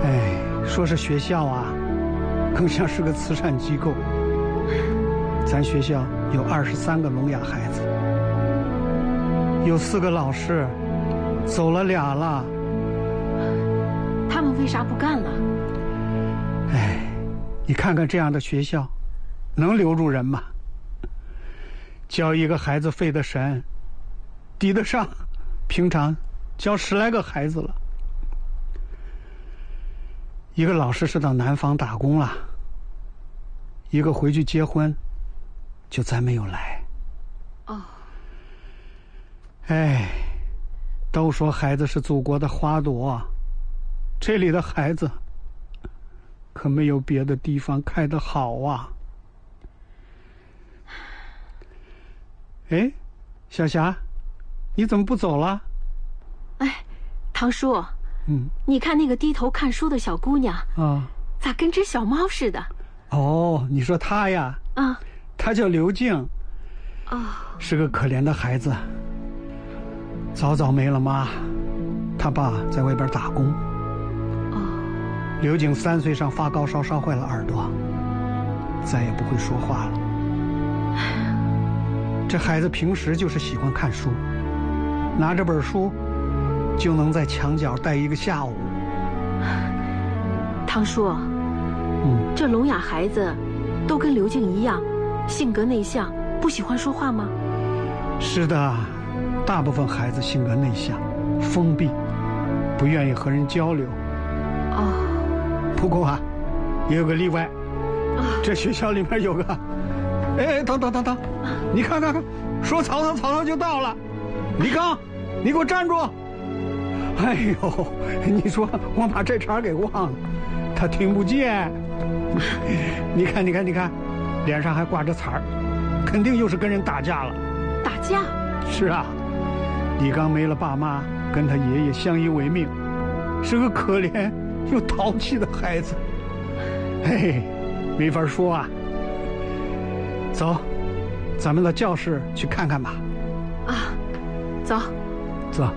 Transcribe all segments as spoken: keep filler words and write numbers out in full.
哎，说是学校啊，更像是个慈善机构。咱学校有二十三个聋哑孩子，有四个老师，走了俩了。 他们为啥不干了？ 哎，你看看这样的学校，能留住人吗？教一个孩子费的神，抵得上平常教十来个孩子了。一个老师是到南方打工了，一个回去结婚，就再没有来。 哦。 哎，都说孩子是祖国的花朵，这里的孩子可没有别的地方开得好啊。哎，小霞，你怎么不走了？ 哎，唐叔， 嗯， 你看那个低头看书的小姑娘啊， 咋跟只小猫似的？ 哦，你说她呀？ 啊， 她叫刘静， 哦， 是个可怜的孩子，早早没了妈，他爸在外边打工。 哦， 刘静三岁上发高烧，烧坏了耳朵，再也不会说话了。这孩子平时就是喜欢看书，拿着本书就能在墙角待一个下午。 唐叔， 嗯， 这聋哑孩子都跟刘静一样，性格内向，不喜欢说话吗？ 是的，大部分孩子性格内向、封闭，不愿意和人交流。 哦， 不过啊，也有个例外， 啊， 这学校里面有个，哎，等等等等，你看看看，说曹操曹操就到了，李刚，你给我站住！哎呦，你说我把这茬给忘了，他听不见。你看你看你看，脸上还挂着彩儿，肯定又是跟人打架了。 打架？ 是啊，李刚没了爸妈，跟他爷爷相依为命，是个可怜又淘气的孩子。嘿，没法说啊。走，咱们到教室去看看吧。 啊，走， 走。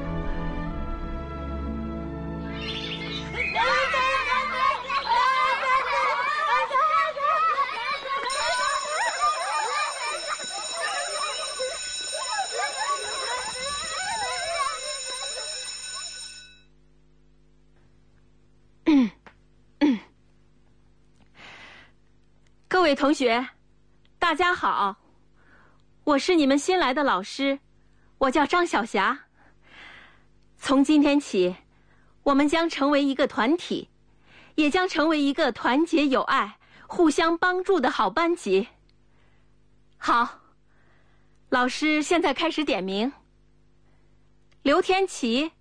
各位同学，大家好，我是你们新来的老师，我叫张小霞。从今天起，我们将成为一个团体，也将成为一个团结友爱、互相帮助的好班级。好，老师现在开始点名。刘天琪，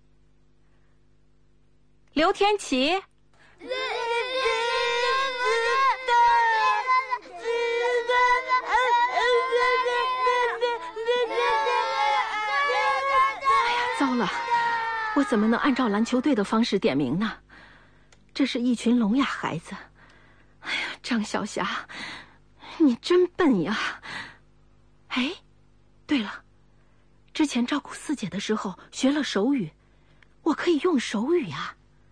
刘天琪。糟了，我怎么能按照篮球队的方式点名呢？这是一群聋哑孩子。哎呀，张小霞，你真笨呀！哎，对了，之前照顾四姐的时候学了手语，我可以用手语呀。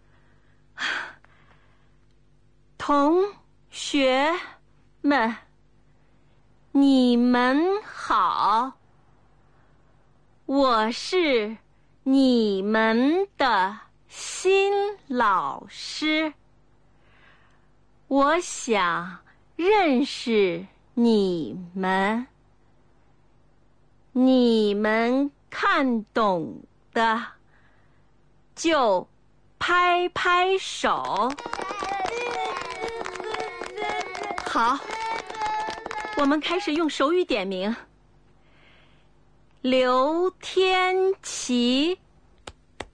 同学们，你们好，我是你们的新老师，我想认识你们，你们看懂的就拍拍手。好，我们开始用手语点名。刘天琪。